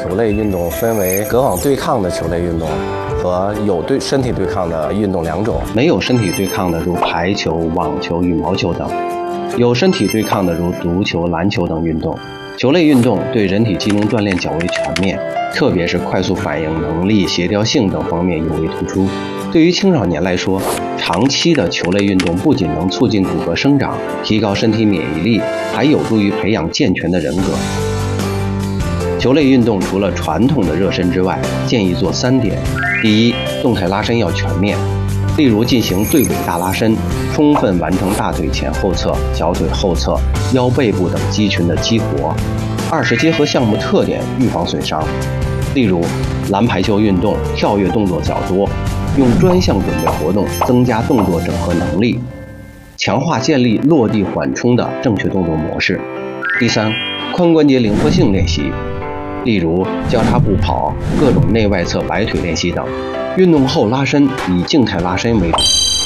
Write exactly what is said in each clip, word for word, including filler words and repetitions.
球类运动分为隔网对抗的球类运动和有对身体对抗的运动两种。没有身体对抗的如排球、网球、羽毛球等；有身体对抗的如足球、篮球等运动。球类运动对人体机能锻炼较为全面，特别是快速反应能力、协调性等方面尤为突出。对于青少年来说，长期的球类运动不仅能促进骨骼生长，提高身体免疫力，还有助于培养健全的人格。球类运动除了传统的热身之外，建议做三点：第一，动态拉伸要全面，例如进行对尾大拉伸，充分完成大腿前后侧、小腿后侧、腰背部等肌群的激活。二是结合项目特点，预防损伤，例如篮排球运动跳跃动作较多，用专项准备活动增加动作整合能力，强化建立落地缓冲的正确动作模式。第三，髋关节灵活性练习，例如交叉步跑、各种内外侧摆腿练习等。运动后拉伸以静态拉伸为主。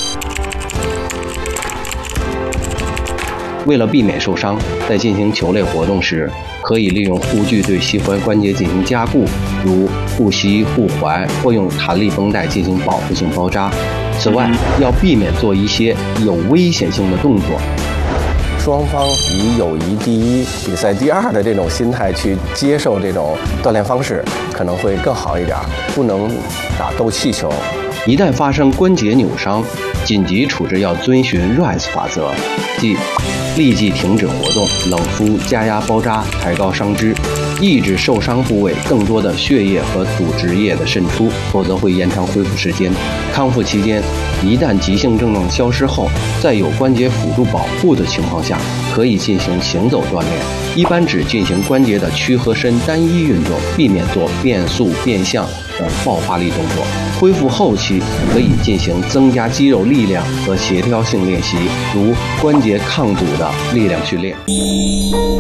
为了避免受伤，在进行球类活动时，可以利用护具对膝踝关节进行加固，如护膝、护踝，或用弹力绷带进行保护性包扎。此外，要避免做一些有危险性的动作。双方以友谊第一、比赛第二的这种心态去接受这种锻炼方式，可能会更好一点。不能打斗气球。一旦发生关节扭伤，紧急处置要遵循 R I S E 法则，即立即停止活动，冷敷、加压包扎，抬高伤肢，抑制受伤部位更多的血液和组织液的渗出，否则会延长恢复时间。康复期间，一旦急性症状消失后，在有关节辅助保护的情况下，可以进行行走锻炼，一般只进行关节的屈和伸单一运动，避免做变速、变向等爆发力动作。恢复后期可以进行增加肌肉力量和协调性练习，如关节抗阻的力量训练。